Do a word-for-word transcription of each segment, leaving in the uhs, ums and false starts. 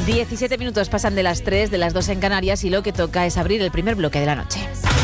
diecisiete minutos pasan de las tres, de las dos en Canarias, y lo que toca es abrir el primer bloque de la noche.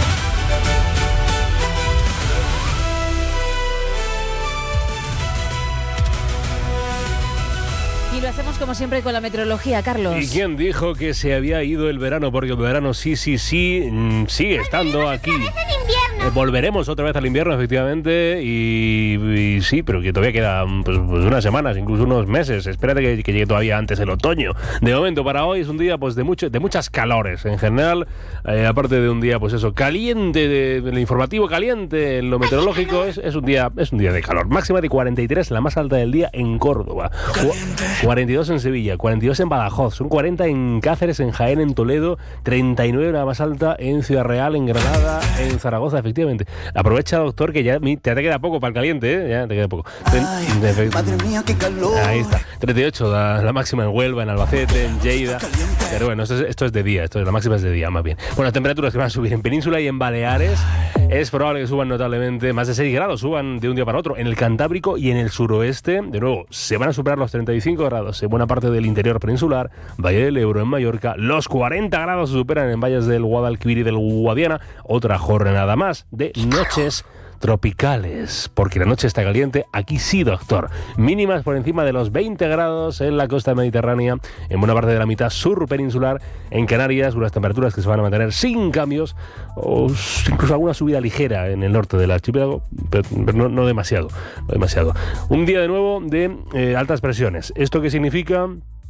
Y lo hacemos como siempre con la meteorología, Carlos. ¿Y quién dijo que se había ido el verano? Porque el verano sí, sí, sí, mmm, sigue estando aquí. Eh, volveremos otra vez al invierno, efectivamente, y, y sí, pero que todavía quedan pues, pues unas semanas, incluso unos meses. Espérate que, que llegue todavía antes el otoño. De momento, para hoy es un día pues de mucho, de muchas calores en general, eh, aparte de un ddía, pues eso, caliente, de, de lo informativo caliente, en lo meteorológico, es, es, un día, es un día de calor. Máxima de cuarenta y tres, la más alta del día en Córdoba. cuarenta y dos en Sevilla, cuarenta y dos en Badajoz, son cuarenta en Cáceres, en Jaén, en Toledo, treinta y nueve la más alta en Ciudad Real, en Granada, en Zaragoza, efectivamente. Aprovecha, doctor, que ya te te queda poco para el caliente, ¿eh? Ya te queda poco. Ay, madre mía, qué calor. Ahí está. treinta y ocho, la, la máxima en Huelva, en Albacete, en Lleida. Pero bueno, esto es, esto es de día, esto es, la máxima es de día, más bien. Bueno, las temperaturas que van a subir en Península y en Baleares, es probable que suban notablemente, más de seis grados, suban de un día para otro. En el Cantábrico y en el suroeste, de nuevo, se van a superar los treinta y cinco grados en buena parte del interior peninsular, Valle del Ebro en Mallorca, los cuarenta grados se superan en valles del Guadalquivir y del Guadiana, otra jornada más de noches tropicales, porque la noche está caliente, aquí sí, doctor. Mínimas por encima de los veinte grados en la costa mediterránea, en buena parte de la mitad sur peninsular, en Canarias, unas temperaturas que se van a mantener sin cambios, o incluso alguna subida ligera en el norte del archipiélago, pero, pero no, no demasiado, no demasiado. Un día de nuevo de eh, altas presiones. ¿Esto qué significa?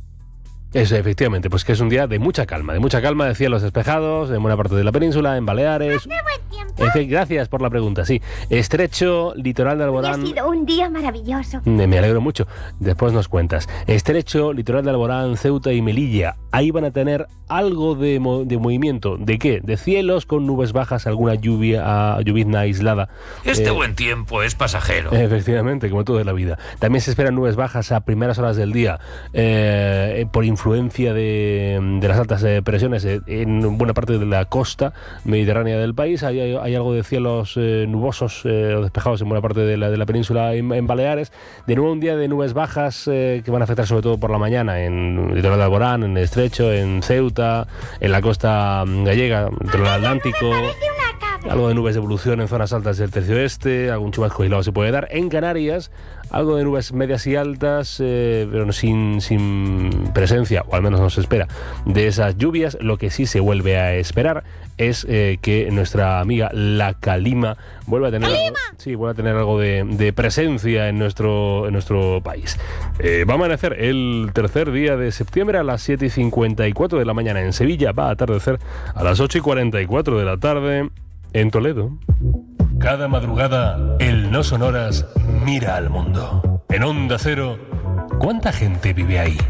Eso, efectivamente, pues que es un día de mucha calma, de mucha calma, de cielos despejados, en buena parte de la península, en Baleares. ¿Hace buen tiempo? En fin, gracias por la pregunta, sí. Estrecho, litoral de Alborán. Ha sido un día maravilloso. Me alegro mucho. Después nos cuentas. Estrecho, litoral de Alborán, Ceuta y Melilla. Ahí van a tener algo de, mo de movimiento. ¿De qué? De cielos con nubes bajas, alguna lluvia, uh, llovizna aislada. Este eh, buen tiempo es pasajero. Efectivamente, como todo en la vida. También se esperan nubes bajas a primeras horas del día, eh, por influencia de, de las altas eh, presiones eh, en buena parte de la costa mediterránea del país. Hay, hay, hay algo de cielos eh, nubosos eh, o despejados en buena parte de la, de la península en, en Baleares. De nuevo un día de nubes bajas eh, que van a afectar sobre todo por la mañana en el litoral de Alborán, en el Estrecho, en Ceuta, en la costa gallega, entre el Atlántico. Algo de nubes de evolución en zonas altas del tercio oeste, algún chubasco aislado se puede dar. En Canarias, algo de nubes medias y altas, eh, pero sin, sin presencia, o al menos no se espera, de esas lluvias. Lo que sí se vuelve a esperar es eh, que nuestra amiga la Calima vuelva a tener, algo, sí, vuelva a tener algo de, de presencia en nuestro, en nuestro país. Eh, va a amanecer el tercer día de septiembre a las siete y cincuenta y cuatro de la mañana en Sevilla. Va a atardecer a las ocho y cuarenta y cuatro de la tarde en Toledo. Cada madrugada, el No Sonoras mira al mundo. En Onda Cero, ¿cuánta gente vive ahí?